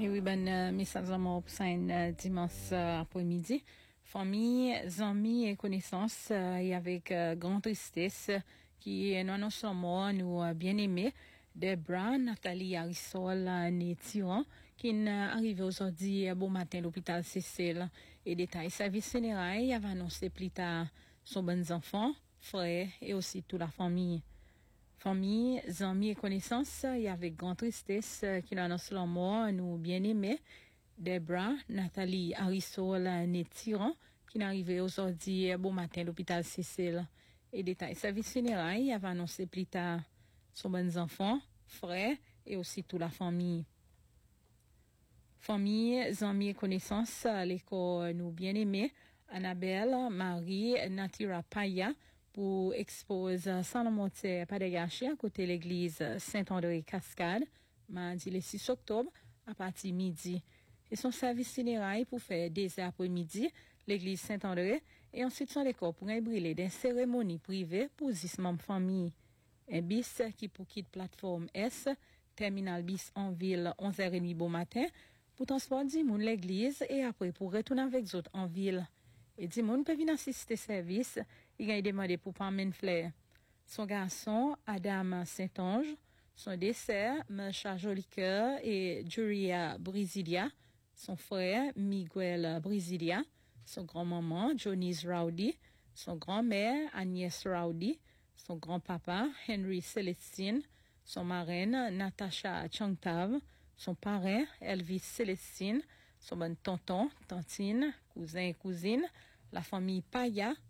Et oui, message pour ça dimanche après-midi. Famille, amis et connaissances, et avec grande tristesse, qui nous annonce la mort, nous bien-aimés, Debra, Nathalie Harrison, née Tiran, qui est arrivée aujourd'hui bon matin à l'hôpital Cécile. Et détail, service général, avait annoncé plus tard son bons enfants, frères et aussi toute la famille. Famille, amis et connaissances, et avec grande tristesse, qui nous annonce la mort, nous bien-aimés, Debra, Nathalie Harrison, née Tiran, qui est arrivée aujourd'hui bon matin à l'hôpital Cécile. Et détail, service général, il avait annoncé plus tard son bons enfants, frères et aussi toute la famille. Famille, amis et connaissances, l'école nous bien-aimés, Annabelle, Marie, Natira Paya, pour exposer Saint-Lamontaire Padagaché à côté de l'église Saint-André Cascade, mardi le 6 octobre, à partir midi. Et son service général pour faire des après-midi, l'église Saint-André, et ensuite son école pour brûler des cérémonies privées pour 10 membres famille. Un bis qui pour quitte plateforme S, terminal bis en ville 11h30 bon matin, pour transporter 10 moun l'église et après pour retourner avec les autres en ville. Et 10 moun peut venir assister service, il a demandé pour Parmen Flair. Son garçon, Adam Saint-Ange, son dessert, Melcha Jolicoeur et Julia Brisilia, son frère, Miguel Brisilia, son grand-maman, Jonice Rowdy, son grand-mère, Agnès Rowdy, son grand-papa, Henry Célestine, son marraine, Natasha Changtav, son parrain, Elvis Célestine, son bon tonton, tantine, cousin et cousine, la famille Paya,